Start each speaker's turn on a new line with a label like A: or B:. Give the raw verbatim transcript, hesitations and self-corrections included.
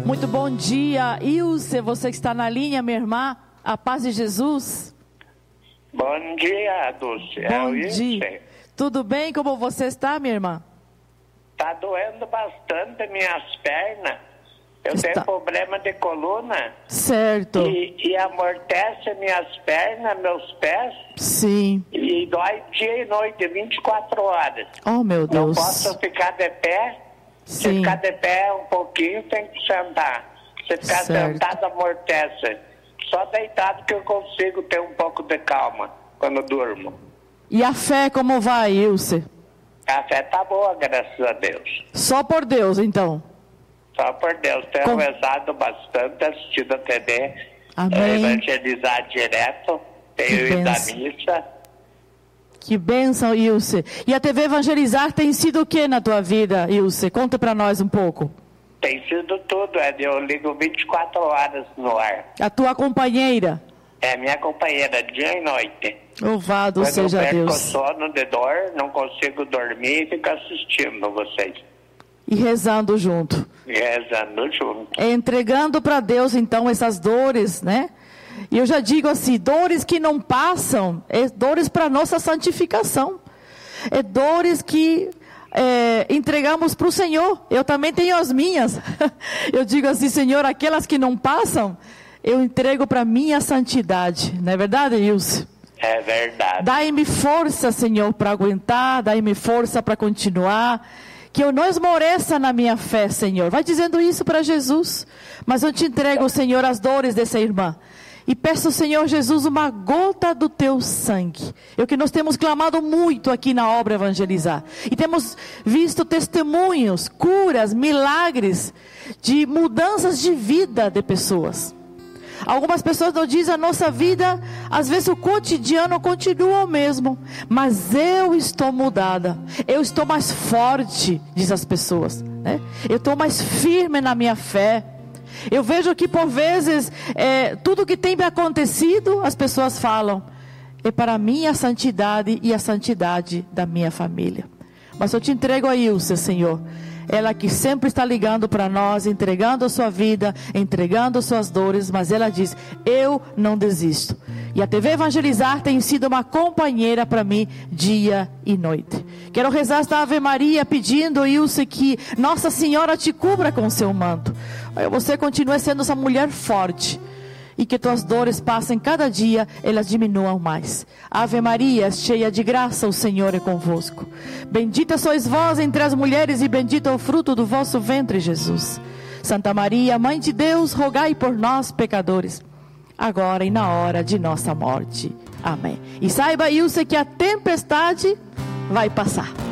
A: Muito bom dia, Ilse, você que está na linha, minha irmã, a paz de Jesus.
B: Bom dia, Dulce.
A: Bom é dia. Tudo bem? Como você está, minha irmã?
B: Tá doendo bastante minhas pernas. Eu
A: está...
B: tenho problema de coluna.
A: Certo.
B: E, e amortece minhas pernas, meus pés.
A: Sim.
B: E dói dia e noite, vinte e quatro horas.
A: Oh, meu Deus.
B: Não posso ficar de pé.
A: Sim.
B: Se ficar de pé um pouquinho, tem que sentar. Se ficar
A: certo.
B: sentado, amortece. Só deitado que eu consigo ter um pouco de calma quando durmo.
A: E a fé como vai, Ilse?
B: A fé tá boa, graças a Deus.
A: Só por Deus, então?
B: Só por Deus. Tenho
A: Com...
B: rezado bastante, assistido a T V.
A: Amém.
B: Evangelizar direto. Tenho ido à missa.
A: Que bênção, Ilse. E a T V Evangelizar tem sido o que na tua vida, Ilse? Conta para nós um pouco.
B: Tem sido tudo. Eu ligo vinte e quatro horas no ar.
A: A tua companheira?
B: É minha companheira, dia e noite.
A: Louvado
B: Quando
A: seja
B: eu
A: Deus.
B: perco sono de dor, não consigo dormir e fico assistindo vocês.
A: E rezando junto.
B: E rezando junto.
A: É entregando para Deus, então, essas dores, né? E eu já digo assim, dores que não passam, é dores para nossa santificação. É dores que é, entregamos para o Senhor. Eu também tenho as minhas. Eu digo assim, Senhor, aquelas que não passam, eu entrego para minha santidade. Não é verdade, Ilse?
B: É verdade.
A: Dai-me força, Senhor, para aguentar. Dai-me força para continuar. Que eu não esmoreça na minha fé, Senhor. Vai dizendo isso para Jesus. Mas eu te entrego, Senhor, as dores dessa irmã. E peço, Senhor Jesus, uma gota do teu sangue. É o que nós temos clamado muito aqui na obra Evangelizar. E temos visto testemunhos, curas, milagres, de mudanças de vida de pessoas. Algumas pessoas não dizem, a nossa vida, às vezes o cotidiano continua o mesmo, mas eu estou mudada, eu estou mais forte, diz as pessoas, né? Eu estou mais firme na minha fé. Eu vejo que por vezes, é, tudo que tem me acontecido, as pessoas falam, é para mim a santidade e a santidade da minha família. Mas eu te entrego a Ilse, Senhor. Ela que sempre está ligando para nós, entregando a sua vida, entregando suas dores, mas ela diz, eu não desisto. E a T V Evangelizar tem sido uma companheira para mim, dia e noite. Quero rezar esta Ave Maria, pedindo, Ilse, que Nossa Senhora te cubra com seu manto. Você continue sendo essa mulher forte. E que tuas dores passem cada dia, elas diminuam mais. Ave Maria, cheia de graça, o Senhor é convosco. Bendita sois vós entre as mulheres e bendito é o fruto do vosso ventre, Jesus. Santa Maria, Mãe de Deus, rogai por nós, pecadores, agora e na hora de nossa morte. Amém. E saiba, Ilse, que a tempestade vai passar.